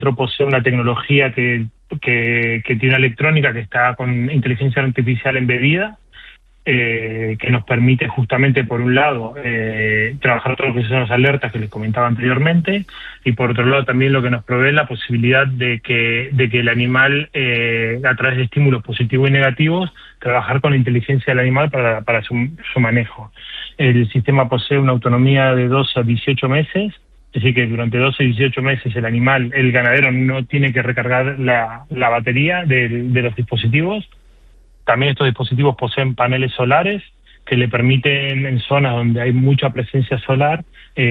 Nosotros posee una tecnología que tiene una electrónica que está con inteligencia artificial embebida, que nos permite justamente, por un lado, trabajar todo lo que son las alertas que les comentaba anteriormente, y por otro lado también lo que nos provee la posibilidad de que el animal, a través de estímulos positivos y negativos, trabajar con la inteligencia del animal para su manejo. El sistema posee una autonomía de 12 a 18 meses, es decir, que durante 12 a 18 meses el ganadero no tiene que recargar la batería de los dispositivos. También estos dispositivos poseen paneles solares que le permiten, en zonas donde hay mucha presencia solar,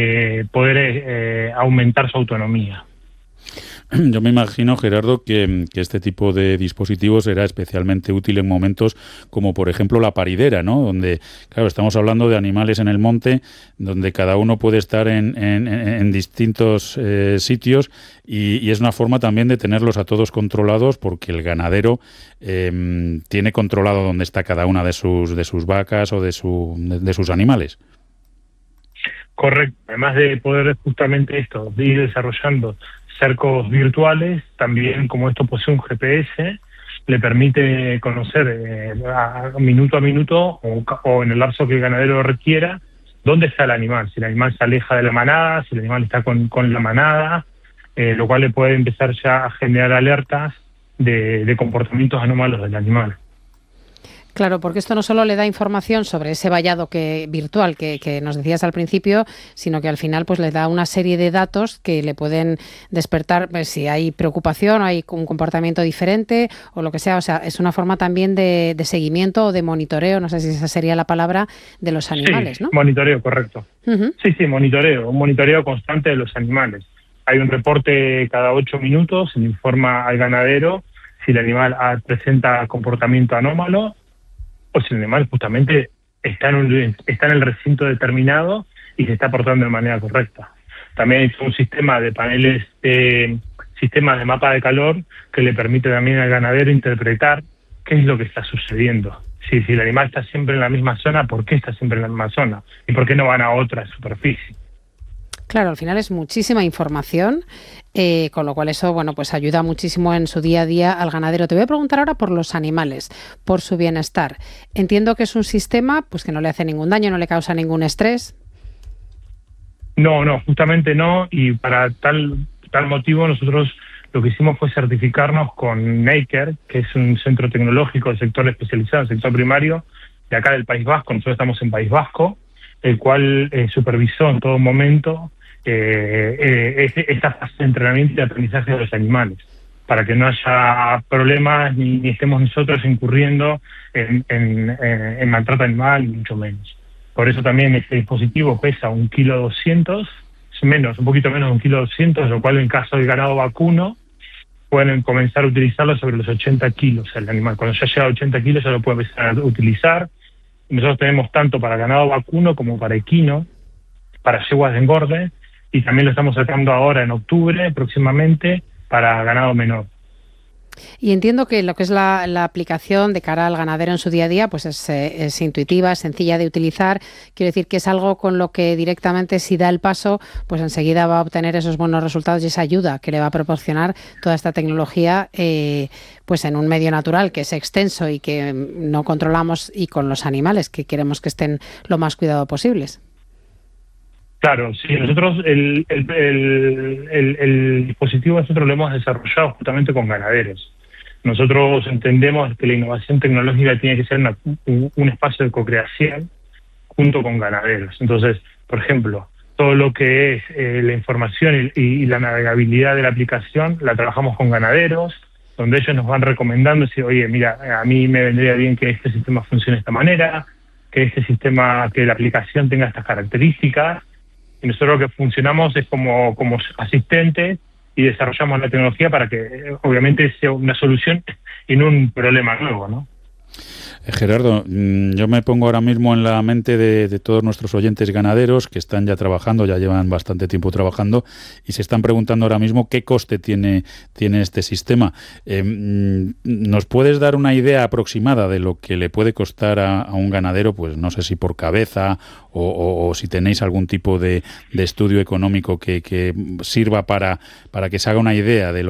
poder aumentar su autonomía. Yo me imagino, Gerardo, que este tipo de dispositivos será especialmente útil en momentos como, por ejemplo, la paridera, ¿no? Donde, claro, estamos hablando de animales en el monte, donde cada uno puede estar en distintos sitios y es una forma también de tenerlos a todos controlados, porque el ganadero tiene controlado dónde está cada una de sus vacas o de sus animales. Correcto. Además de poder justamente de ir desarrollando cercos virtuales, también como esto posee un GPS, le permite conocer minuto a minuto o en el lapso que el ganadero requiera dónde está el animal, si el animal se aleja de la manada, si el animal está con la manada, lo cual le puede empezar ya a generar alertas de comportamientos anómalos del animal. Claro, porque esto no solo le da información sobre ese vallado virtual que nos decías al principio, sino que al final pues le da una serie de datos que le pueden despertar si hay preocupación o hay un comportamiento diferente o lo que sea. O sea, es una forma también de seguimiento o de monitoreo, no sé si esa sería la palabra, de los animales, sí, ¿no? Monitoreo, correcto. Uh-huh. Sí, monitoreo, un monitoreo constante de los animales. Hay un reporte cada 8 minutos, se le informa al ganadero si el animal presenta comportamiento anómalo, o si el animal justamente está en el recinto determinado y se está portando de manera correcta. También hay un sistema de paneles, sistemas de mapa de calor que le permite también al ganadero interpretar qué es lo que está sucediendo. Si el animal está siempre en la misma zona, ¿por qué está siempre en la misma zona? ¿Y por qué no van a otra superficie? Claro, al final es muchísima información, con lo cual eso, bueno, pues ayuda muchísimo en su día a día al ganadero. Te voy a preguntar ahora por los animales, por su bienestar. Entiendo que es un sistema pues que no le hace ningún daño, no le causa ningún estrés. No, justamente no, y para tal motivo nosotros lo que hicimos fue certificarnos con Neiker, que es un centro tecnológico del sector especializado, el sector primario, de acá del País Vasco. Nosotros estamos en País Vasco, el cual supervisó en todo momento esta fase de entrenamiento y de aprendizaje de los animales, para que no haya problemas ni estemos nosotros incurriendo en maltrato animal, ni mucho menos. Por eso también este dispositivo pesa 1,2 kg, un poquito menos de 1,2 kg, lo cual en caso de ganado vacuno pueden comenzar a utilizarlo sobre los 80 kilos el animal. Cuando ya llega a 80 kilos ya lo puede empezar a utilizar. Nosotros tenemos tanto para ganado vacuno como para equino, para yeguas de engorde, y también lo estamos sacando ahora en octubre próximamente para ganado menor. Y entiendo que lo que es la aplicación de cara al ganadero en su día a día pues es intuitiva, es sencilla de utilizar. Quiero decir que es algo con lo que directamente, si da el paso, pues enseguida va a obtener esos buenos resultados y esa ayuda que le va a proporcionar toda esta tecnología pues en un medio natural que es extenso y que no controlamos, y con los animales que queremos que estén lo más cuidado posibles. Claro, sí, nosotros el dispositivo nosotros lo hemos desarrollado justamente con ganaderos. Nosotros entendemos que la innovación tecnológica tiene que ser un espacio de co-creación junto con ganaderos. Entonces, por ejemplo, todo lo que es la información y la navegabilidad de la aplicación la trabajamos con ganaderos, donde ellos nos van recomendando, si oye, mira, a mí me vendría bien que este sistema funcione de esta manera, que la aplicación tenga estas características. Y nosotros lo que funcionamos es como asistentes y desarrollamos la tecnología para que obviamente sea una solución y no un problema nuevo, ¿no? Gerardo, yo me pongo ahora mismo en la mente de todos nuestros oyentes ganaderos que están ya trabajando, ya llevan bastante tiempo trabajando y se están preguntando ahora mismo qué coste tiene este sistema. ¿Nos puedes dar una idea aproximada de lo que le puede costar a un ganadero? Pues no sé si por cabeza o si tenéis algún tipo de estudio económico que sirva para que se haga una idea de lo